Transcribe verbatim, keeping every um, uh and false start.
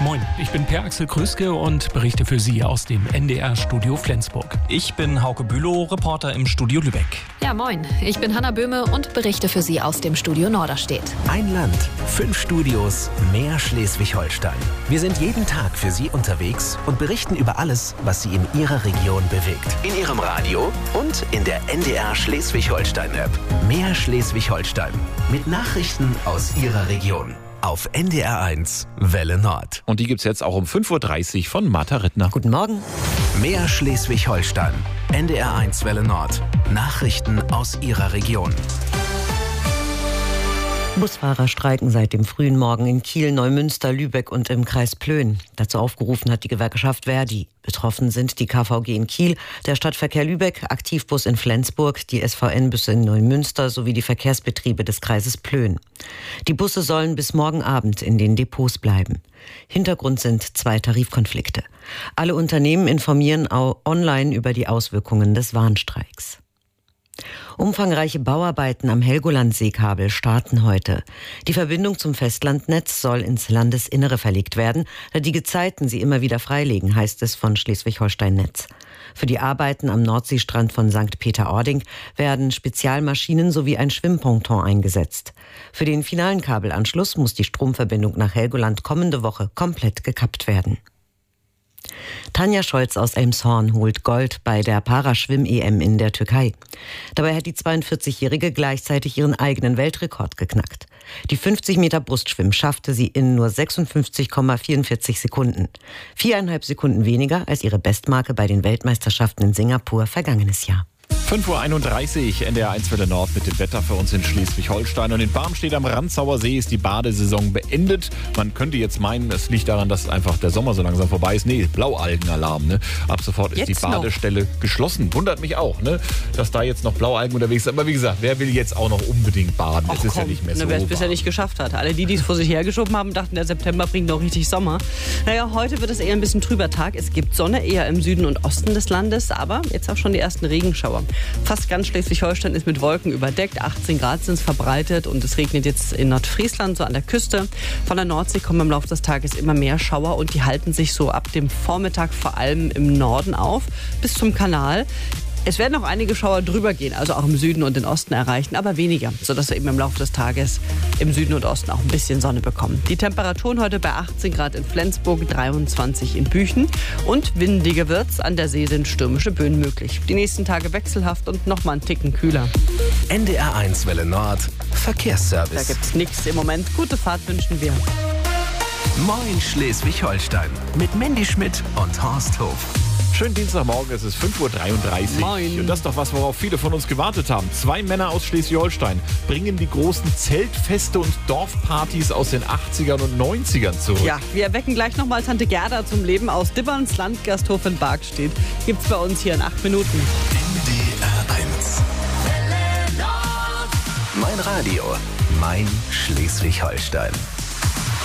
Moin, ich bin Per-Axel Krüske und berichte für Sie aus dem N D R-Studio Flensburg. Ich bin Hauke Bülow, Reporter im Studio Lübeck. Ja, moin, ich bin Hanna Böhme und berichte für Sie aus dem Studio Norderstedt. Ein Land, fünf Studios, mehr Schleswig-Holstein. Wir sind jeden Tag für Sie unterwegs und berichten über alles, was Sie in Ihrer Region bewegt. In Ihrem Radio und in der N D R Schleswig-Holstein-App. Mehr Schleswig-Holstein mit Nachrichten aus Ihrer Region. Auf N D R eins Welle Nord. Und die gibt's jetzt auch um fünf Uhr dreißig von Martha Rittner. Guten Morgen. Mehr Schleswig-Holstein. N D R eins Welle Nord. Nachrichten aus Ihrer Region. Busfahrer streiken seit dem frühen Morgen in Kiel, Neumünster, Lübeck und im Kreis Plön. Dazu aufgerufen hat die Gewerkschaft Verdi. Betroffen sind die K V G in Kiel, der Stadtverkehr Lübeck, Aktivbus in Flensburg, die S V N-Busse in Neumünster sowie die Verkehrsbetriebe des Kreises Plön. Die Busse sollen bis morgen Abend in den Depots bleiben. Hintergrund sind zwei Tarifkonflikte. Alle Unternehmen informieren auch online über die Auswirkungen des Warnstreiks. Umfangreiche Bauarbeiten am Helgoland-Seekabel starten heute. Die Verbindung zum Festlandnetz soll ins Landesinnere verlegt werden, da die Gezeiten sie immer wieder freilegen, heißt es von Schleswig-Holstein-Netz. Für die Arbeiten am Nordseestrand von Sankt Peter-Ording werden Spezialmaschinen sowie ein Schwimmponton eingesetzt. Für den finalen Kabelanschluss muss die Stromverbindung nach Helgoland kommende Woche komplett gekappt werden. Tanja Scholz aus Elmshorn holt Gold bei der Paraschwimm-E M in der Türkei. Dabei hat die zweiundvierzigjährige gleichzeitig ihren eigenen Weltrekord geknackt. Die fünfzig Meter Brustschwimmen schaffte sie in nur sechsundfünfzig Komma vierundvierzig Sekunden. Viereinhalb Sekunden weniger als ihre Bestmarke bei den Weltmeisterschaften in Singapur vergangenes Jahr. fünf Uhr einunddreißig, N D R eins Welle Nord mit dem Wetter für uns in Schleswig-Holstein. Und in Barmstedt am Randzauer See ist die Badesaison beendet. Man könnte jetzt meinen, es liegt daran, dass einfach der Sommer so langsam vorbei ist. Nee, Blaualgenalarm. Ne? Ab sofort ist jetzt die Badestelle noch geschlossen. Wundert mich auch, ne? dass da jetzt noch Blaualgen unterwegs sind. Aber wie gesagt, wer will jetzt auch noch unbedingt baden? Och, es ist komm, ja nicht mehr so. Wer es bisher nicht geschafft hat. Alle die, die es vor sich hergeschoben haben, dachten, der September bringt noch richtig Sommer. Naja, heute wird es eher ein bisschen trüber Tag. Es gibt Sonne eher im Süden und Osten des Landes, aber jetzt auch schon die ersten Regenschauer. Fast ganz Schleswig-Holstein ist mit Wolken überdeckt. achtzehn Grad sind es verbreitet und es regnet jetzt in Nordfriesland, so an der Küste. Von der Nordsee kommen im Laufe des Tages immer mehr Schauer und die halten sich so ab dem Vormittag vor allem im Norden auf, bis zum Kanal. Es werden noch einige Schauer drüber gehen, also auch im Süden und im Osten erreichen, aber weniger, sodass wir eben im Laufe des Tages im Süden und Osten auch ein bisschen Sonne bekommen. Die Temperaturen heute bei achtzehn Grad in Flensburg, dreiundzwanzig in Büchen und windiger wird's. An der See sind stürmische Böen möglich. Die nächsten Tage wechselhaft und noch mal einen Ticken kühler. N D R eins Welle Nord, Verkehrsservice. Da gibt's nichts im Moment. Gute Fahrt wünschen wir. Moin Schleswig-Holstein mit Mandy Schmidt und Horst Hof. Schönen Dienstagmorgen, es ist fünf Uhr dreiunddreißig. Moin. Und das ist doch was, worauf viele von uns gewartet haben. Zwei Männer aus Schleswig-Holstein bringen die großen Zeltfeste und Dorfpartys aus den achtzigern und neunzigern zurück. Ja, wir erwecken gleich nochmal Tante Gerda zum Leben aus Dibberns Landgasthof in Bargstedt. Gibt's bei uns hier in acht Minuten. N D R eins. Mein Radio, mein Schleswig-Holstein.